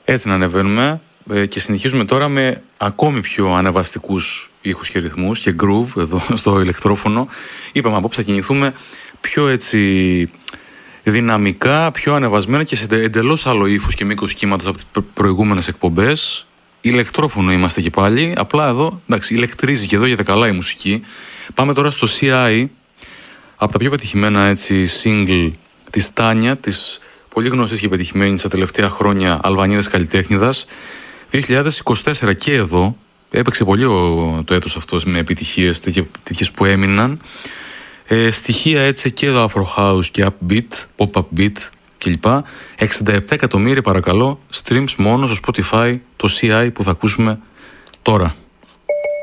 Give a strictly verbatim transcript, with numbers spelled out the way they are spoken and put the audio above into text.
Έτσι να ανεβαίνουμε ε, και συνεχίζουμε τώρα με ακόμη πιο ανεβαστικούς ήχους και ρυθμούς και groove εδώ στο ηλεκτρόφωνο. Είπαμε απόψε θα κινηθούμε πιο έτσι δυναμικά, πιο ανεβασμένα και σε εντελώς άλλο ύφος και μήκος κύματος από τις προηγούμενες εκπομπές. Ηλεκτρόφωνο είμαστε και πάλι, απλά εδώ, εντάξει, ηλεκτρίζει και εδώ για τα καλά η μουσική. Πάμε τώρα στο σι άι, από τα πιο πετυχημένα έτσι single της Τάνια, της πολύ γνωστής και πετυχημένης στα τελευταία χρόνια Αλβανίδας καλλιτέχνηδας. δύο χιλιάδες είκοσι τέσσερα και εδώ, έπαιξε πολύ ο, το έτος αυτός με επιτυχίες τέτοιες που έμειναν. Ε, στοιχεία έτσι και εδώ Afro House και Upbeat, Pop-Up Beat κλπ. εξήντα επτά εκατομμύρια παρακαλώ streams μόνο στο Spotify, το σι άι που θα ακούσουμε τώρα.